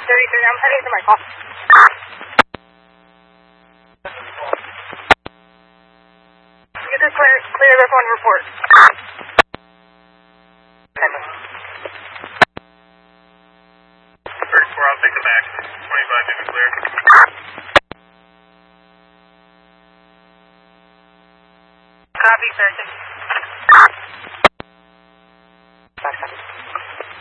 33, I'm heading to my call. Get this clear everyone report. First 4, I'll take the back. 25, maybe clear. Copy, Sergeant.